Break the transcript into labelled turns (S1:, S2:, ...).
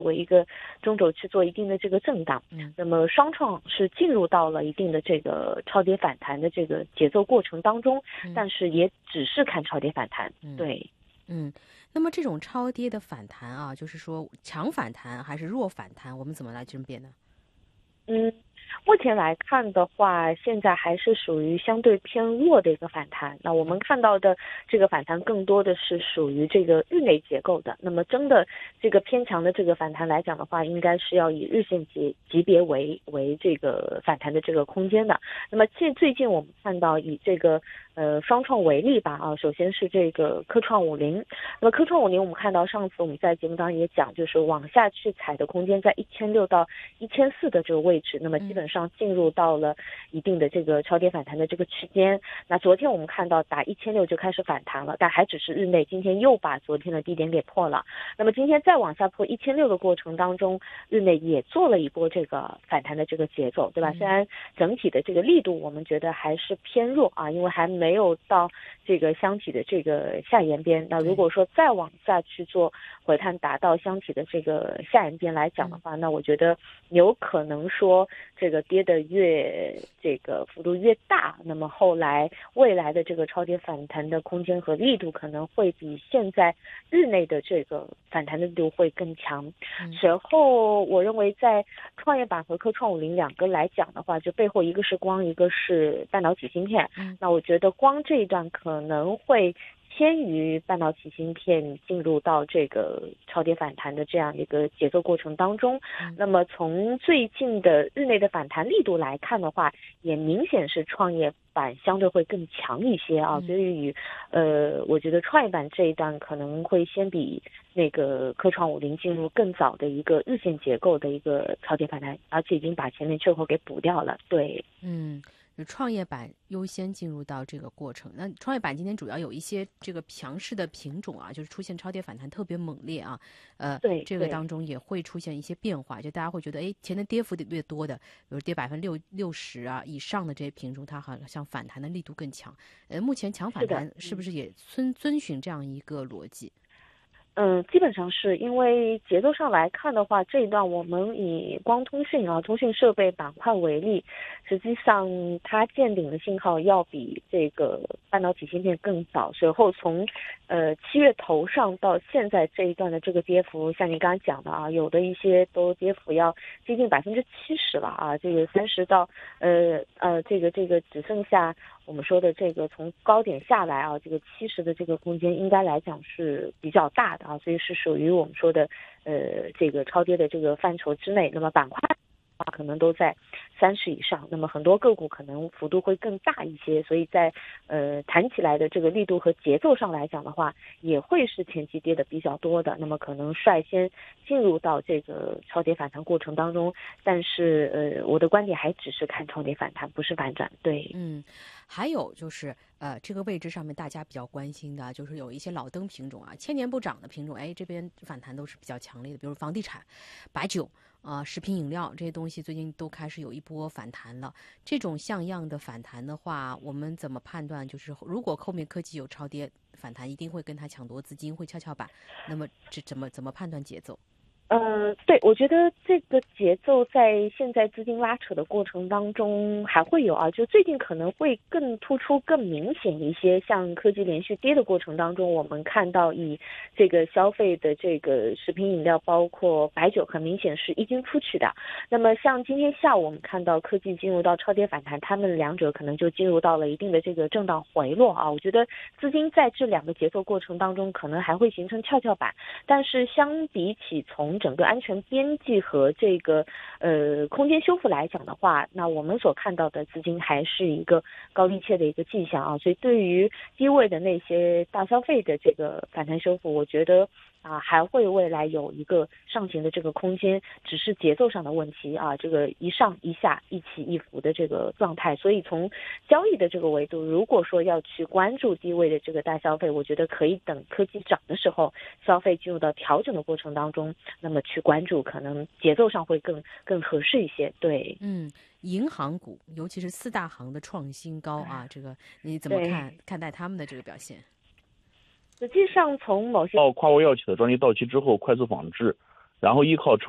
S1: 为一个中轴去做一定的这个震荡。那么双创是进入到了一定的这个超跌反弹的这个节奏过程当中，但是也只是看超跌反弹。对。
S2: 那么这种超跌的反弹啊，就是说强反弹还是弱反弹，我们怎么来甄别呢？
S1: 目前来看的话，现在还是属于相对偏弱的一个反弹。那我们看到的这个反弹更多的是属于这个日内结构的。那么真的这个偏强的这个反弹来讲的话，应该是要以日线级别为这个反弹的这个空间的。那么最近我们看到以这个双创为例吧啊，首先是这个科创50，那么科创50我们看到上次我们在节目当中也讲，就是往下去踩的空间在1600到1400的这个位置，那么基本上进入到了一定的这个超跌反弹的这个区间。那昨天我们看到打1600就开始反弹了，但还只是日内，今天又把昨天的低点给破了。那么今天再往下破1600的过程当中，日内也做了一波这个反弹的这个节奏，对吧？虽然整体的这个力度我们觉得还是偏弱啊，因为还没有到这个箱体的这个下沿边。那如果说再往下去做回探，达到箱体的这个下沿边来讲的话，那我觉得有可能说这个跌的越这个幅度越大，那么后来未来的这个超跌反弹的空间和力度可能会比现在日内的这个反弹的力度会更强。随后我认为在创业板和科创50两个来讲的话，就背后一个是光，一个是半导体芯片。那我觉得光这一段可能会先于半导体芯片进入到这个超跌反弹的这样一个节奏过程当中。那么从最近的日内的反弹力度来看的话，也明显是创业板相对会更强一些啊。所以我觉得创业板这一段可能会先比那个科创50进入更早的一个日线结构的一个超跌反弹，而且已经把前面缺口给补掉了。对。
S2: 创业板优先进入到这个过程。那创业板今天主要有一些这个强势的品种啊，就是出现超跌反弹特别猛烈啊，
S1: 对，
S2: 这个当中也会出现一些变化，就大家会觉得，哎，前面跌幅越多的，比如跌60%啊以上的这些品种，它好像反弹的力度更强。目前强反弹是不是也遵循这样一个逻辑？
S1: 基本上是因为节奏上来看的话，这一段我们以光通讯通讯设备板块为例，实际上它见顶的信号要比这个半导体芯片更早。随后从7月头上到现在这一段的这个跌幅，像你刚刚讲的啊，有的一些都跌幅要接近70%了啊，这个30到这个只剩下我们说的这个从高点下来啊，这个70的这个空间应该来讲是比较大的啊，所以是属于我们说的这个超跌的这个范畴之内。那么板块可能都在30以上，那么很多个股可能幅度会更大一些，所以在弹起来的这个力度和节奏上来讲的话，也会是前期跌的比较多的，那么可能率先进入到这个超跌反弹过程当中。但是我的观点还只是看超跌反弹，不是反转。对。
S2: 还有就是这个位置上面大家比较关心的就是有一些老灯品种啊，千年不涨的品种，哎，这边反弹都是比较强烈的，比如房地产、白酒食品饮料这些东西最近都开始有一波反弹了。这种像样的反弹的话，我们怎么判断？就是如果后面科技有超跌反弹，一定会跟它抢夺资金，会跷跷板。那么这怎么判断节奏？
S1: 对，我觉得这个节奏在现在资金拉扯的过程当中还会有啊，就最近可能会更突出、更明显一些。像科技连续跌的过程当中，我们看到以这个消费的这个食品饮料，包括白酒，很明显是异军突起的。那么像今天下午我们看到科技进入到超跌反弹，他们两者可能就进入到了一定的这个震荡回落啊。我觉得资金在这两个节奏过程当中可能还会形成跷跷板，但是相比起从整个安全边际和这个空间修复来讲的话，那我们所看到的资金还是一个高力切的一个迹象啊。所以对于低位的那些大消费的这个反弹修复，我觉得还会未来有一个上行的这个空间，只是节奏上的问题啊，这个一上一下一起一伏的这个状态。所以从交易的这个维度，如果说要去关注低位的这个大消费，我觉得可以等科技涨的时候，消费进入到调整的过程当中，那么去关注，可能节奏上会更合适一些。对。
S2: 银行股尤其是4大行的创新高啊，这个你怎么看待他们的这个表现？
S1: 实际上从某些
S3: 跨国药企的专利到期之后快速仿制， 然后依靠